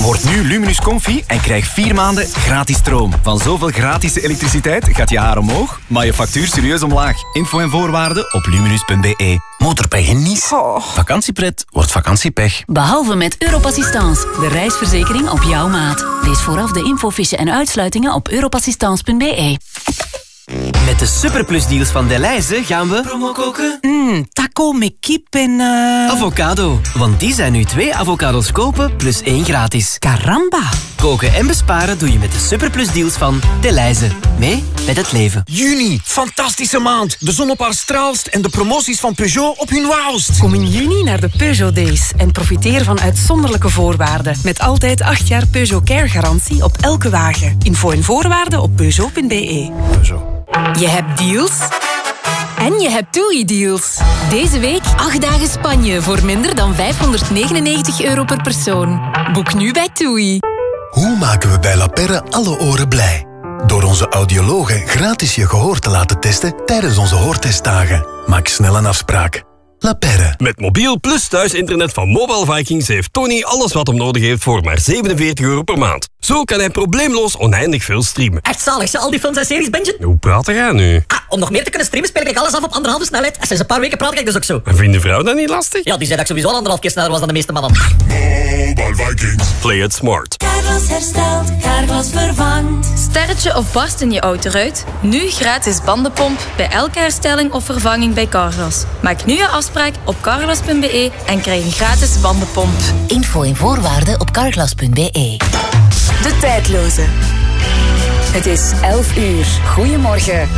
Word nu Luminus Comfy en krijg 4 maanden gratis stroom. Van zoveel gratis elektriciteit gaat je haar omhoog, maar je factuur serieus omlaag. Info en voorwaarden op luminus.be. Motorpech in Nice. Vakantiepret wordt vakantiepech. Behalve met Europassistance, de reisverzekering op jouw maat. Lees vooraf de infofiche en uitsluitingen op europassistance.be. Met de superplusdeals van Delhaize gaan we... Promo koken? Taco met kip en... Avocado. Want die zijn nu 2 avocados kopen plus 1 gratis. Caramba. Koken en besparen doe je met de superplusdeals van Delhaize. Mee met het leven. Juni, fantastische maand. De zon op haar straalst en de promoties van Peugeot op hun wauwst. Kom in juni naar de Peugeot Days en profiteer van uitzonderlijke voorwaarden. Met altijd 8 jaar Peugeot Care garantie op elke wagen. Info en voorwaarden op Peugeot.be. Je hebt deals en je hebt TUI-deals. Deze week 8 dagen Spanje voor minder dan €599 per persoon. Boek nu bij TUI. Hoe maken we bij La Perre alle oren blij? Door onze audiologen gratis je gehoor te laten testen tijdens onze hoortestdagen. Maak snel een afspraak. La Perre. Met mobiel plus thuisinternet van Mobile Vikings heeft Tony alles wat hem nodig heeft voor maar €47 per maand. Zo kan hij probleemloos oneindig veel streamen. Echt zalig, al die films en series bingen. Hoe praat jij nu? Om nog meer te kunnen streamen speel ik alles af op 1,5 snelheid. En sinds een paar weken praat ik dus ook zo. En vindt de vrouw dat niet lastig? Ja, die zei dat ik sowieso 1,5 keer sneller was dan de meeste mannen. Mobile Vikings. Play it smart. Carglass herstelt, Carglass vervangt. Sterretje of barst in je autoruit? Nu gratis bandenpomp bij elke herstelling of vervanging bij Carglass. Maak nu je afspraak op carglass.be en krijg een gratis bandenpomp. Info en voorwaarden op carglass.be. De tijdloze. Het is 11 uur. Goedemorgen.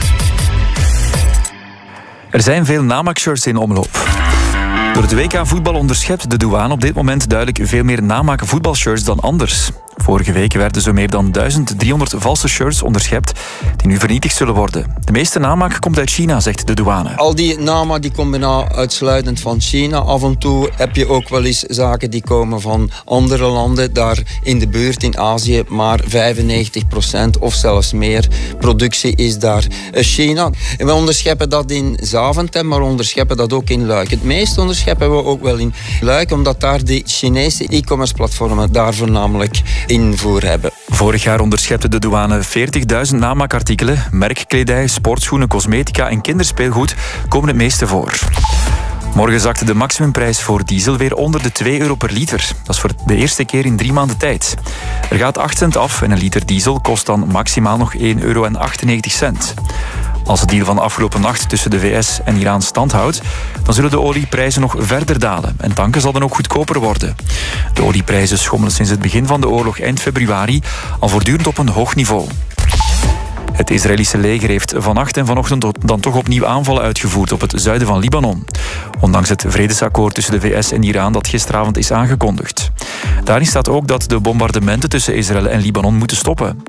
Er zijn veel namaakshirts in omloop. Door het WK voetbal onderschept de douane op dit moment duidelijk veel meer namaak voetbalshirts dan anders. Vorige week werden zo meer dan 1300 valse shirts onderschept die nu vernietigd zullen worden. De meeste namaak komt uit China, zegt de douane. Al die namaak die komt bijna uitsluitend van China. Af en toe heb je ook wel eens zaken die komen van andere landen. Daar in de buurt in Azië, maar 95% of zelfs meer productie is daar China. En we onderscheppen dat in Zaventem, maar we onderscheppen dat ook in Luik. Het meeste onderscheppen we ook wel in Luik, omdat daar de Chinese e-commerce platformen daar voornamelijk invoer hebben. Vorig jaar onderschepte de douane 40.000 namaakartikelen. Merkkledij, sportschoenen, cosmetica en kinderspeelgoed komen het meeste voor. Morgen zakte de maximumprijs voor diesel weer onder de €2 per liter. Dat is voor de eerste keer in 3 maanden tijd. Er gaat 8 cent af en een liter diesel kost dan maximaal nog €1,98. Als de deal van afgelopen nacht tussen de VS en Iran stand houdt, dan zullen de olieprijzen nog verder dalen. En tanken zal dan ook goedkoper worden. De olieprijzen schommelen sinds het begin van de oorlog eind februari al voortdurend op een hoog niveau. Het Israëlische leger heeft vannacht en vanochtend dan toch opnieuw aanvallen uitgevoerd op het zuiden van Libanon. Ondanks het vredesakkoord tussen de VS en Iran dat gisteravond is aangekondigd. Daarin staat ook dat de bombardementen tussen Israël en Libanon moeten stoppen.